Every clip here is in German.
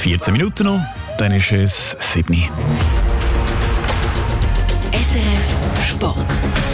14 Minuten noch, dann ist es 7 Uhr. SRF Sport.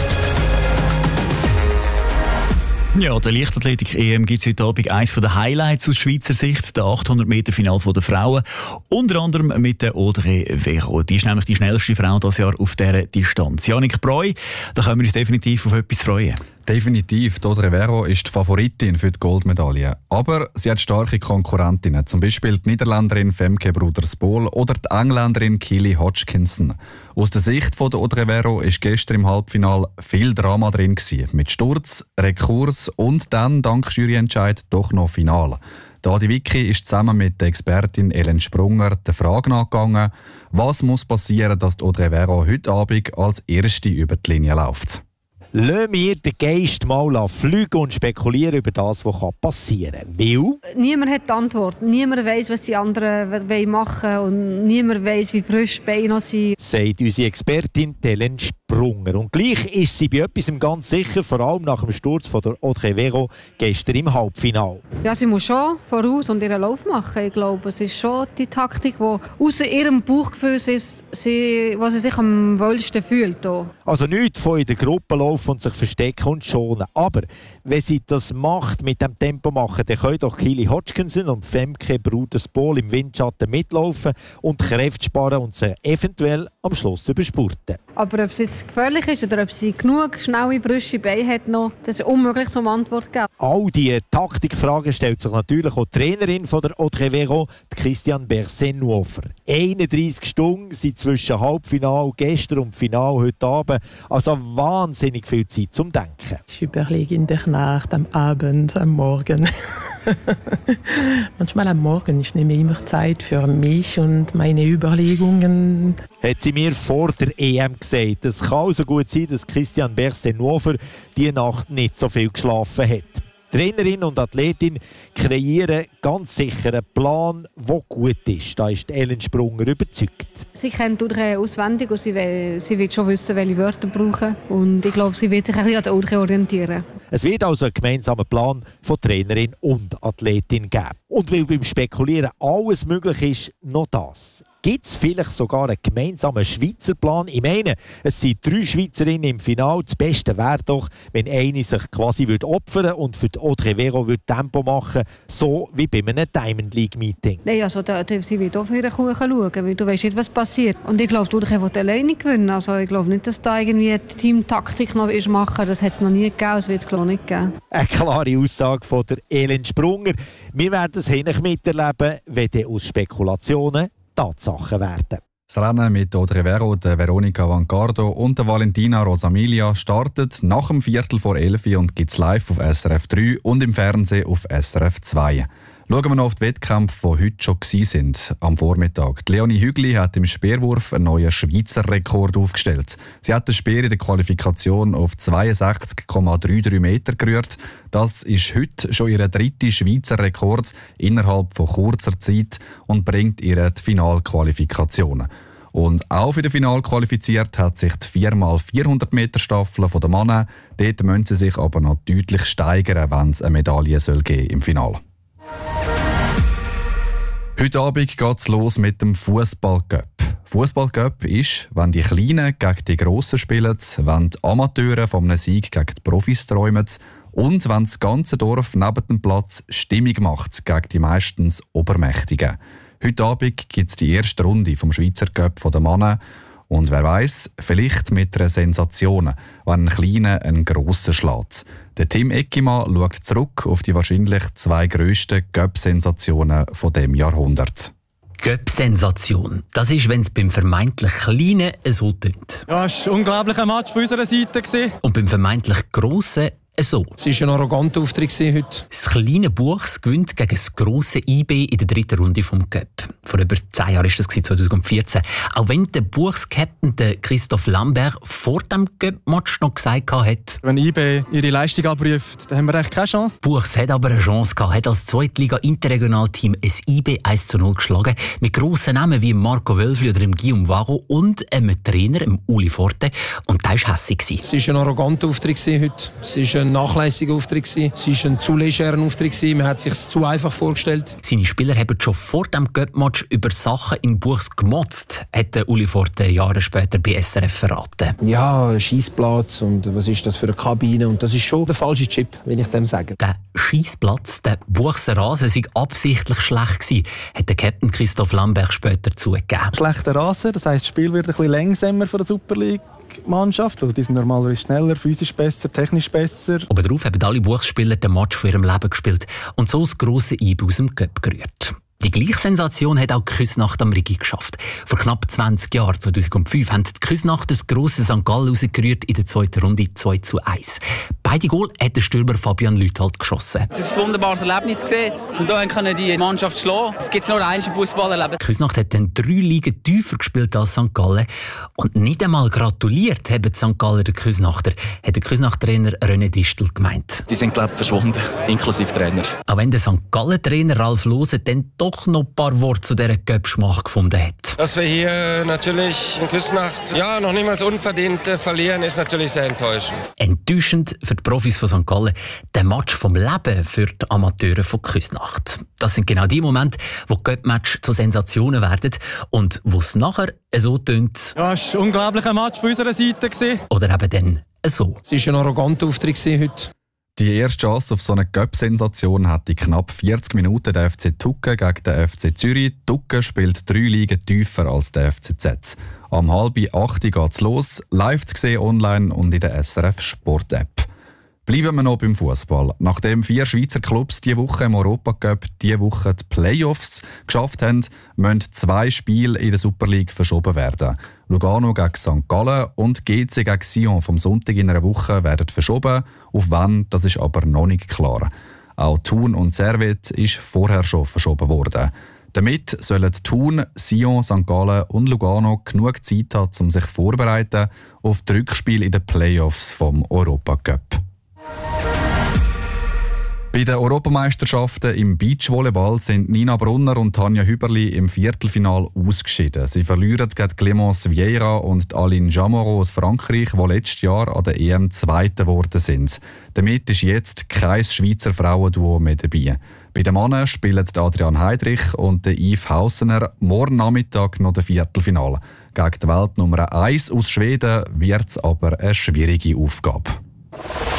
Ja, der Leichtathletik-EM gibt es heute Abend eines der Highlights aus Schweizer Sicht, der 800-Meter-Final der Frauen. Unter anderem mit der Audrey Vero. Die ist nämlich die schnellste Frau dieses Jahr auf dieser Distanz. Yannick Breu, da können wir uns definitiv auf etwas freuen. Definitiv. Audrey Vero ist die Favoritin für die Goldmedaille. Aber sie hat starke Konkurrentinnen. Zum Beispiel die Niederländerin Femke Broeders-Bol oder die Engländerin Keely Hodgkinson. Aus der Sicht von der Audrey Vero war gestern im Halbfinale viel Drama drin gewesen. Mit Sturz, Rekurs und dann, dank Juryentscheid, doch noch Finale. Adi Vicky ist zusammen mit der Expertin Ellen Sprunger der Frage nachgegangen, was muss passieren, dass die Audrey Vero heute Abend als Erste über die Linie läuft. Lassen wir den Geist mal fliegen und spekulieren über das, was passieren kann. Weil niemand hat die Antwort. Niemand weiss, was die anderen machen wollen. Und niemand weiss, wie frisch die Beine noch sind. Sagt unsere Expertin Ellen Sprunger. Und gleich ist sie bei etwas ganz sicher, vor allem nach dem Sturz von der Audrey Vero gestern im Halbfinale. Ja, sie muss schon voraus und ihren Lauf machen. Ich glaube, es ist schon die Taktik, die außer ihrem Bauchgefühl ist, wo sie sich am wohlsten fühlt. Also nichts von in der Gruppe laufen und sich verstecken und schonen. Aber wenn sie das macht, mit dem Tempo machen, dann können doch Keely Hodgkinson und Femke Broeders-Bol im Windschatten mitlaufen und Kräfte sparen und sie eventuell am Schluss überspurten. Aber ob es jetzt gefährlich ist oder ob sie genug schnelle, frische Beine hat, das ist unmöglich zum Antwort zu geben. All diese Taktikfragen stellt sich natürlich auch die Trainerin von der Audrey Vero, Christiane Berset-Nuofer. 31 Stunden sind zwischen Halbfinale gestern und Finale heute Abend. Also wahnsinnig viel Zeit zum Denken. Ich überlege in der Nacht, am Abend, am Morgen. Manchmal am Morgen. Ich nehme immer Zeit für mich und meine Überlegungen. Hat sie mir vor der EM gesagt. Es kann also gut sein, dass Christiane Berset-Nuofer diese Nacht nicht so viel geschlafen hat. Trainerin und Athletin kreieren ganz sicher einen Plan, der gut ist. Da ist Ellen Sprunger überzeugt. Sie kennt Audrey auswendig und sie wird schon wissen, welche Wörter brauchen. Und ich glaube, sie wird sich ein bisschen an der Audrey orientieren. Es wird also einen gemeinsamen Plan von Trainerin und Athletin geben. Und weil beim Spekulieren alles möglich ist, noch das. Gibt es vielleicht sogar einen gemeinsamen Schweizer Plan? Ich meine, es sind 3 Schweizerinnen im Finale. Das Beste wäre doch, wenn eine sich quasi opfern würde und für die Audrey Vero Tempo machen, so wie bei einem Diamond League Meeting. Nein, also sie wird auch für ihren Kuchen schauen, weil du weißt nicht, was passiert. Und ich glaube, Audrey will alleine gewinnen. Also ich glaube nicht, dass da irgendwie die Teamtaktik noch ist machen. Das hat es noch nie gegeben, das wird es glaube ich nicht geben. Eine klare Aussage von der Ellen Sprunger. Wir werden es hinterher miterleben, wenn die aus Spekulationen Tatsachen werden. Das Rennen mit Audrey Vero, der Veronica Vancardo und der Valentina Rosamilia startet nach dem 11:15 und gibt es live auf SRF 3 und im Fernsehen auf SRF 2. Schauen wir noch auf die Wettkämpfe, die heute schon waren, am Vormittag. Die Leonie Hügli hat im Speerwurf einen neuen Schweizer Rekord aufgestellt. Sie hat den Speer in der Qualifikation auf 62,33 Meter gerührt. Das ist heute schon ihr 3. Schweizer Rekord innerhalb von kurzer Zeit und bringt ihr die Finalqualifikationen. Und auch für das Finale qualifiziert hat sich die 4x400 Meter Staffel der Männer. Dort müssen sie sich aber noch deutlich steigern, wenn es eine Medaille im Finale geben. Heute Abend geht es los mit dem Fußball-Cup. Fußball-Cup ist, wenn die Kleinen gegen die Grossen spielen, wenn die Amateure von einem Sieg gegen die Profis träumen und wenn das ganze Dorf neben dem Platz Stimmung macht gegen die meistens Obermächtigen. Heute Abend gibt es die erste Runde vom Schweizer Cup der Männer. Und wer weiß, vielleicht mit einer Sensation, wenn ein Kleiner einen Grossen schlägt. Der Tim Eckimann schaut zurück auf die wahrscheinlich 2 grössten Cup-Sensationen von diesem Jahrhundert. Cup-Sensation. Das ist, wenn es beim vermeintlich Kleinen so tönt. Ja, es war ein unglaublicher Match von unserer Seite. Und beim vermeintlich Grossen so. Es war ein arroganter Auftritt heute. Das kleine Buchs gewinnt gegen das grosse IB in der 3. Runde vom Cup. Vor über 10 Jahren war das 2014. Auch wenn der Buchs-Captain Christoph Lambert vor dem Cup-Match noch gesagt hat, wenn IB ihre Leistung abruft, dann haben wir echt keine Chance. Buchs hat aber eine Chance gehabt, hat als Zweitliga-Interregionalteam ein IB 1:0 geschlagen, mit grossen Namen wie Marco Wölfli oder Guillaume Varro und einem Trainer, Uli Forte. Und der war hässig. Es war ein arroganter Auftritt heute. Es war ein nachlässiger Auftritt. Es war ein zu legerer Auftritt. Man hat es sich zu einfach vorgestellt. Seine Spieler haben schon vor dem Cup-Match über Sachen in Buchs gemotzt, hat Uli Forte Jahre später bei SRF verraten. Ja, Scheissplatz und was ist das für eine Kabine? Und das ist schon der falsche Chip, wenn ich dem sage. Der Scheissplatz, der Buchser Rasen, sei absichtlich schlecht gewesen, hat der Captain Christoph Lambert später zugegeben. Schlechter Rasen, das heisst, das Spiel wird ein bisschen langsamer von der Super League-Mannschaft. Also die sind normalerweise schneller, physisch besser, technisch besser. Obendrauf haben alle Buchsspieler den Match von ihrem Leben gespielt und so das grosse IB aus dem Cup gerührt. Die gleiche Sensation hat auch die Küsnacht am Rigi geschafft. Vor knapp 20 Jahren, 2005, haben die Küsnachter das grosse St. Gallen rausgerührt in der zweiten Runde 2:1. Beide Goal hat der Stürmer Fabian Lüthold geschossen. Es war ein wunderbares Erlebnis, dass wir hier die Mannschaft schlagen. Es gibt nur eins im Fußballerleben. Die Küsnacht hat dann 3 Ligen tiefer gespielt als St. Gallen. Und nicht einmal gratuliert haben die St. Galler der Küsnachter, hat der Küsnacht-Trainer René Distel gemeint. Die sind, glaube ich, verschwunden, inklusive Trainer. Auch wenn der St. Gallen-Trainer Ralf Lose dann doch noch ein paar Worte zu dieser Cup-Schmach gefunden hat. Dass wir hier natürlich in Küsnacht noch niemals unverdient verlieren, ist natürlich sehr enttäuschend. Enttäuschend für die Profis von St. Gallen, der Match vom Leben für die Amateure von Küsnacht. Das sind genau die Momente, wo die Cup-Match zu Sensationen werden und wo es nachher so tönt. Ja, es war ein unglaublicher Match von unserer Seite. Oder eben dann so. Es war ein arroganter Auftritt heute. Die erste Chance auf so eine Cup-Sensation hat in knapp 40 Minuten der FC Tucken gegen den FC Zürich. Tucken spielt 3 Ligen tiefer als der FCZ. Am 7:30 geht's los, live zu sehen online und in der SRF Sport-App. Bleiben wir noch beim Fußball. Nachdem 4 Schweizer Clubs diese Woche im Europacup diese Woche die Playoffs geschafft haben, müssen 2 Spiele in der Super League verschoben werden. Lugano gegen St. Gallen und GC gegen Sion vom Sonntag in einer Woche werden verschoben. Auf wann, das ist aber noch nicht klar. Auch Thun und Servet ist vorher schon verschoben worden. Damit sollen Thun, Sion, St. Gallen und Lugano genug Zeit haben, um sich vorzubereiten auf die Rückspiele in den Playoffs vom Europacup. Bei den Europameisterschaften im Beachvolleyball sind Nina Brunner und Tanja Hüberli im Viertelfinal ausgeschieden. Sie verlieren gegen Clémence Vieira und Aline Jamoro aus Frankreich, die letztes Jahr an der EM Zweite geworden sind. Damit ist jetzt kein Schweizer Frauenduo mehr dabei. Bei den Männern spielen Adrian Heidrich und Yves Hausener morgen Nachmittag noch das Viertelfinale. Gegen die Weltnummer 1 aus Schweden wird es aber eine schwierige Aufgabe.